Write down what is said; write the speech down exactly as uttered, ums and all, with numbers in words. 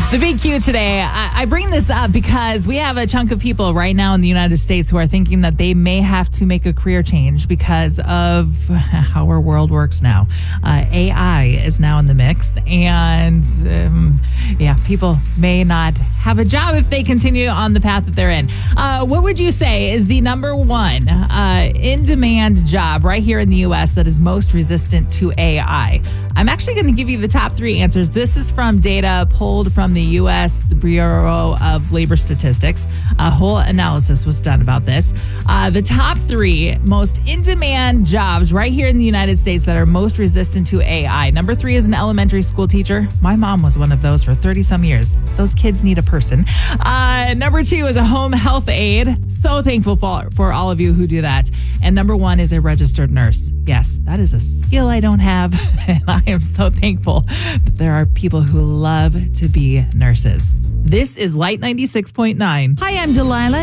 The Big Q today, I, I bring this up because we have a chunk of people right now in the United States who are thinking that they may have to make a career change because of how our world works now. Uh, A I is now in the mix, and um, yeah, people may not have a job if they continue on the path that they're in. Uh, what would you say is the number one uh, in-demand job right here in the U S that is most resistant to A I? I'm actually going to give you the top three answers. This is from data pulled from the U S Bureau of Labor Statistics. A whole analysis was done about this. Uh, the top three most in-demand jobs right here in the United States that are most resistant to A I. Number three is an elementary school teacher. My mom was one of those for thirty some years. Those kids need a person. Uh, number two is a home health aide. So thankful for, for all of you who do that. And number one is a registered nurse. Yes, that is a skill I don't have. And I am so thankful that there are people who love to be nurses. This is Light ninety-six point nine. Hi, I'm Delilah.